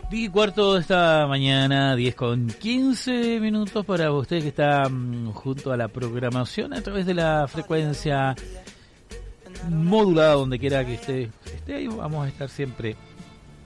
10 y cuarto de esta mañana, 10 con 15 minutos para usted que está junto a la programación a través de la frecuencia modulada donde quiera que esté ahí. Vamos a estar siempre